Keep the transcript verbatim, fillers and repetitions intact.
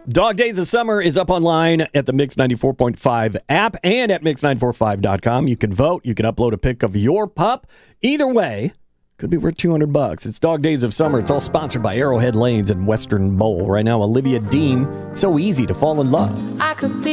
Dog Days of Summer is up online at the Mix ninety-four point five app and at mix nine four five dot com. You can vote. You can upload a pic of your pup. Either way, could be worth two hundred bucks. It's Dog Days of Summer. It's all sponsored by Arrowhead Lanes and Western Bowl. Right now, Olivia Dean. It's so easy to fall in love. I could be